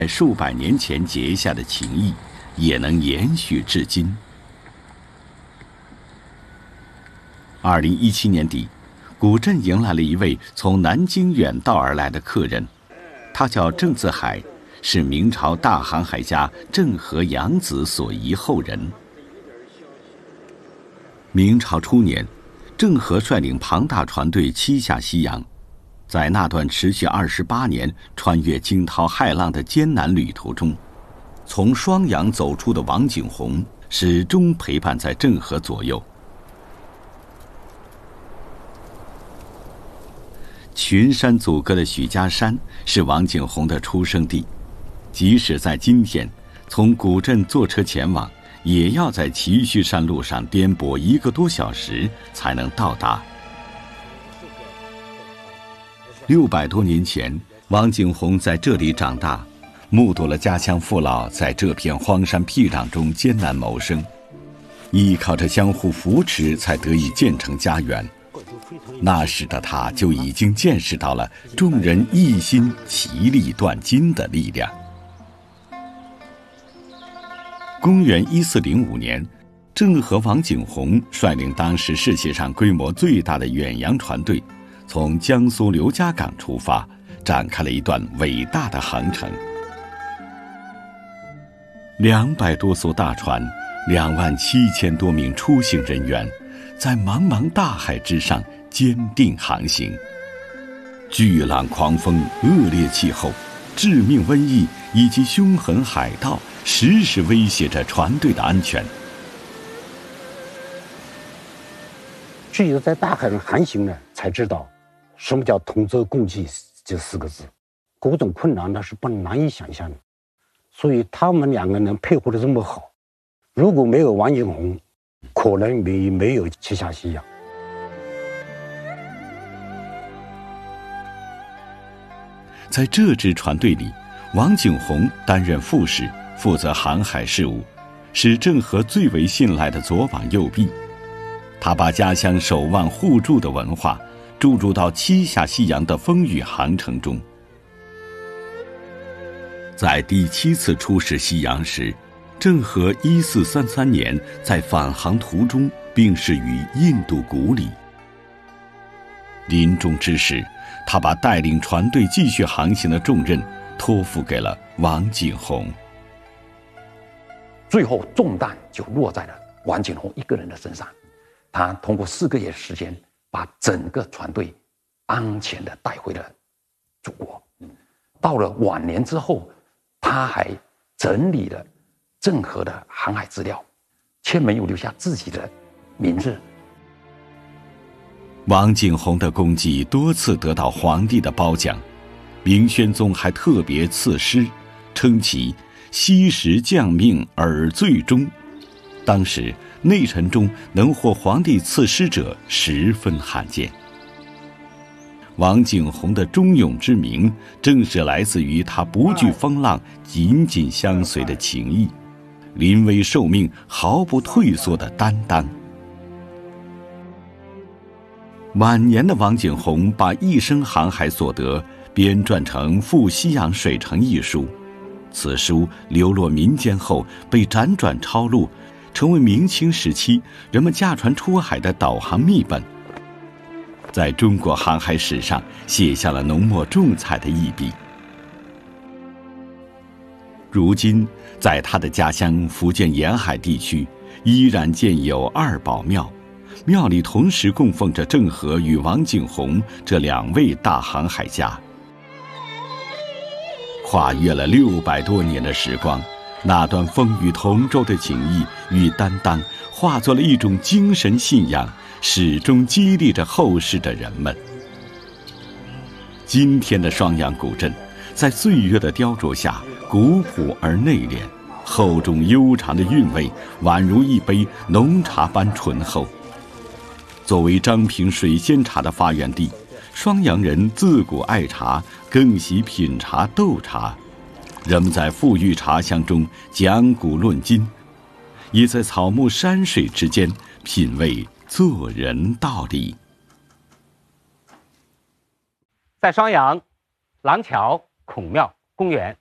在数百年前结下的情谊，也能延续至今。2017年底，古镇迎来了一位从南京远道而来的客人，他叫郑自海，是明朝大航海家郑和养子所遗后人。明朝初年，郑和率领庞大船队七下西洋，在那段持续28年、穿越惊涛骇浪的艰难旅途中，从双阳走出的王景洪始终陪伴在郑和左右。群山阻隔的许家山是王景洪的出生地，即使在今天，从古镇坐车前往，也要在祁须山路上颠簸1个多小时才能到达。600多年前，王景洪在这里长大，目睹了家乡父老在这片荒山僻壤中艰难谋生，依靠着相互扶持才得以建成家园。那时的他就已经见识到了众人一心齐力断金的力量。公元1405年，郑和王景洪率领当时世界上规模最大的远洋船队，从江苏刘家港出发，展开了一段伟大的航程。200多艘大船，27000多名出行人员，在茫茫大海之上坚定航行。巨浪狂风、恶劣气候、致命瘟疫以及凶狠海盗，时时威胁着船队的安全。 只有在大海上航行呢，才知道什么叫同舟共济这4个字。各种困难那是难以想象的，所以他们2个人配合的这么好。如果没有王景洪，可能没有七下西洋。 在这支船队里，王景洪担任副使，负责航海事务，是郑和最为信赖的左膀右臂。他把家乡守望互助的文化注入到7下西洋的风雨航程中。在第7次出使西洋时，郑和1433年在返航途中病逝于印度古里。临终之时，他把带领船队继续航行的重任托付给了王景洪。 最后重担就落在了王景洪一个人的身上。他通过4个月时间，把整个船队安全地带回了祖国。到了晚年之后，他还整理了郑和的航海资料，却没有留下自己的名字。 王景洪的功绩多次得到皇帝的褒奖，明宣宗还特别赐诗，称其惜时降命而最终。当时内臣中能获皇帝赐诗者十分罕见。王景洪的忠勇之名，正是来自于他不惧风浪、紧紧相随的情谊，临危受命毫不退缩的担当。晚年的王景洪把一生航海所得编撰成《赴西洋水城》一书，此书流落民间后被辗转抄录，成为明清时期人们驾船出海的导航秘本，在中国航海史上写下了浓墨重彩的一笔。如今，在他的家乡福建沿海地区，依然建有2宝庙，庙里同时供奉着郑和与王景洪这2位大航海家。跨越了600多年的时光，那段风雨同舟的情谊与担当，化作了一种精神信仰，始终激励着后世的人们。今天的双阳古镇，在岁月的雕琢下，古朴而内敛，厚重悠长的韵味宛如一杯浓茶般醇厚。作为张平水仙茶的发源地，双阳人自古爱茶，更喜品茶斗茶。人们在馥郁茶香中讲古论今，也在草木山水之间品味做人道理。 在双阳廊桥孔庙公园